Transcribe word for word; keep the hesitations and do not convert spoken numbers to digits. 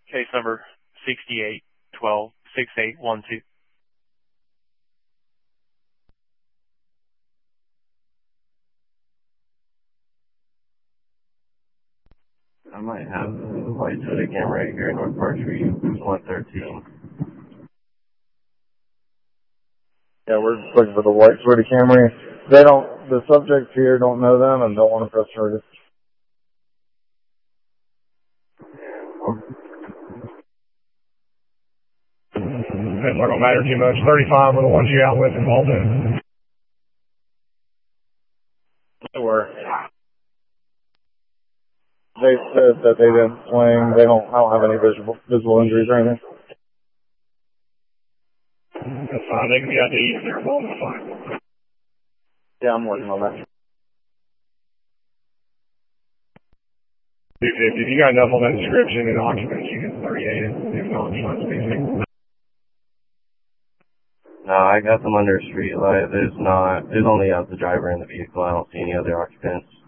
Case number sixty-eight twelve sixty-eight twelve. I might have the white hood again right here in North Park Street, one thirteen. Yeah, we're just looking for the white Toyota Camry. They don't, the subjects here don't know them and don't want to press charges. It's not going to matter too much. thirty-five were the ones you out with involved in. They were. They said that they didn't swing. They don't, I don't have any visible, visible injuries or anything. That's fine. They can be out to eat if they're involved. That's fine. Yeah, I'm working on that. If, if, if you got enough on that description and occupants, you can thirty-eight it. If not, it's fine. It's No, I got them under a street light. There's not, there's only uh, the driver in the vehicle. I don't see any other occupants.